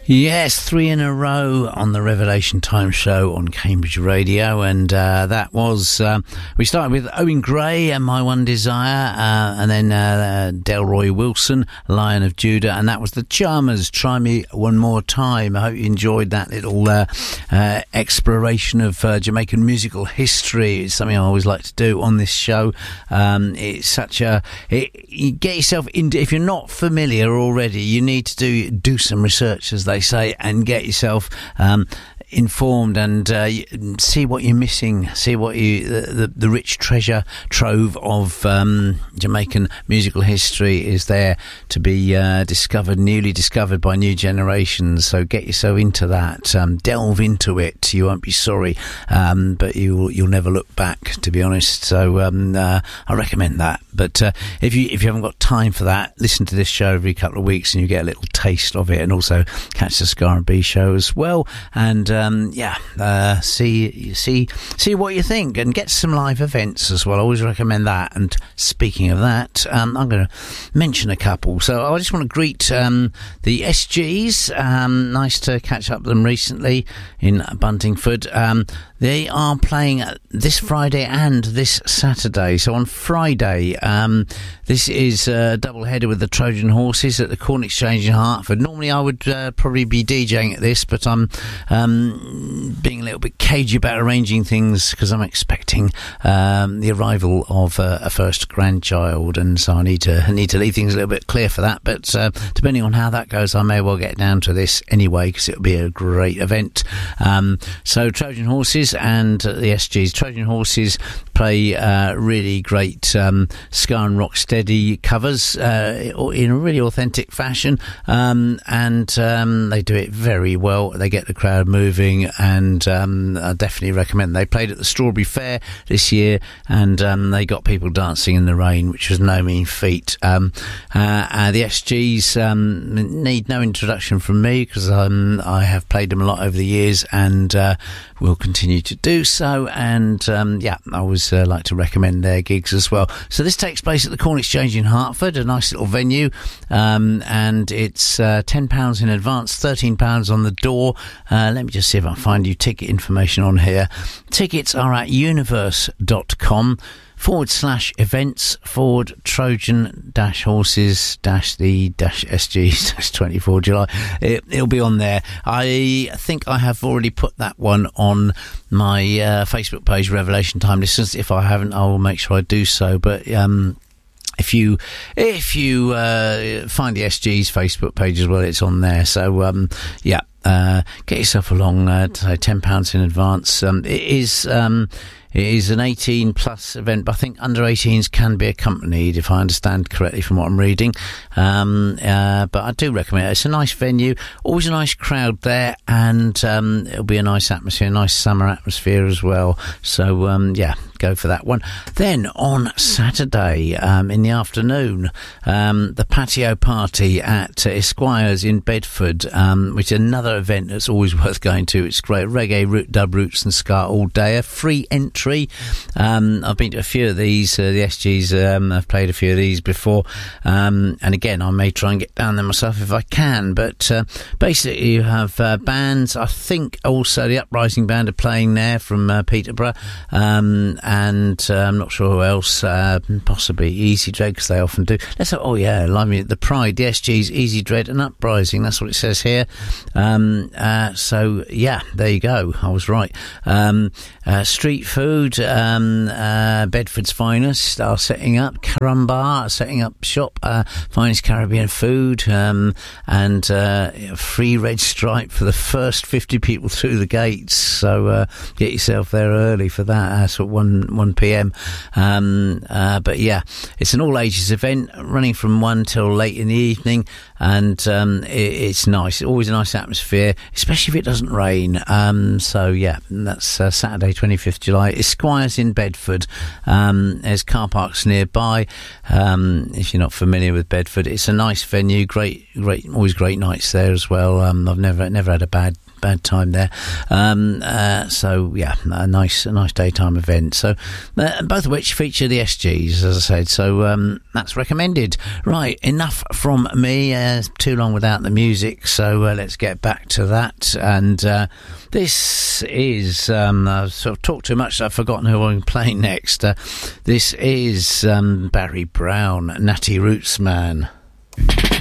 Yes, 3 in a row on the Revelation Time show on Cambridge Radio, and that was we started with Owen Gray and My One Desire, and then Delroy Wilson, Lion of Judah, and that was the Charmers, Try Me One More Time. I hope you enjoyed that little exploration of Jamaican musical history. It's something I always like to do on this show. It's such a you get yourself into, if you're not familiar already, you need to do some research, as they say, and get yourself informed and see what you're missing, see what the rich treasure trove of Jamaican musical history is there to be newly discovered by new generations. So get yourself into that, delve into it. You won't be sorry, but you'll never look back, to be honest. So I recommend that. But if you haven't got time for that, listen to this show every couple of weeks and you get a little taste of it, and also catch the Ska and B show as well. And see what you think, and get some live events as well. I always recommend that. And speaking of that, I'm going to mention a couple. So I just want to greet the SGs. Nice to catch up with them recently in Buntingford. They are playing this Friday and this Saturday. So on Friday, this is a double header with the Trojan Horses at the Corn Exchange in Hertford. Normally I would probably be DJing at this, but I'm being a little bit cagey about arranging things because I'm expecting the arrival of a first grandchild, and so I need to leave things a little bit clear for that. But depending on how that goes, I may well get down to this anyway, because it'll be a great event. So Trojan Horses and the SGs. Trojan Horses play really great ska and rocksteady covers in a really authentic fashion, and they do it very well. They get the crowd moving, and I definitely recommend. They played at the Strawberry Fair this year, and they got people dancing in the rain, which was no mean feat. The SGs need no introduction from me, because I have played them a lot over the years, and will continue to do so. And I always like to recommend their gigs as well. So this takes place at the Corn Exchange in Hertford, a nice little venue, and it's £10 in advance, £13 on the door. Let me just see if I can find you ticket information on here. Tickets are at universe.com/events /Trojan-Horses-the-SGs-24 July. It'll be on there. I think I have already put that one on my Facebook page, Revelation Time Listeners. If I haven't, I will make sure I do so. But if you find the SG's Facebook page as well, it's on there. So get yourself along. £10 in advance. It is an 18-plus event, but I think under 18s can be accompanied, if I understand correctly from what I'm reading. But I do recommend it. It's a nice venue, always a nice crowd there, and it'll be a nice atmosphere, a nice summer atmosphere as well. So, go for that one. Then on Saturday in the afternoon, the patio party at Esquires in Bedford, which is another event that's always worth going to. It's great. Reggae, dub, roots and ska all day. A free entry. I've been to a few of these. The SGs, I've played a few of these before. And again, I may try and get down there myself if I can. But basically, you have bands. I think also the Uprising Band are playing there from Peterborough. And I'm not sure who else. Possibly Easy Dread, because they often do. The Pride, the SGs, Easy Dread and Uprising. That's what it says here. So, there you go. I was right. Street food. Bedford's finest are setting up. Caramba are setting up shop. Finest Caribbean food. And free red stripe for the first 50 people through the gates. So get yourself there early for that. That's at 1 p.m. But it's an all ages event running from 1 till late in the evening, and it's nice. Always a nice atmosphere, especially if it doesn't rain. That's Saturday 25th July. Esquires in Bedford. There's car parks nearby. If you're not familiar with Bedford, it's a nice venue. Great, always great nights there as well. I've never had a bad bad time there. So yeah, a nice daytime event. So both of which feature the SGs, as I said. So that's recommended. Right, enough from me. Too long without the music. So let's get back to that. And this is I've sort of talked too much, so I've forgotten who I'm playing next. This is Barry Brown, Natty Roots Man.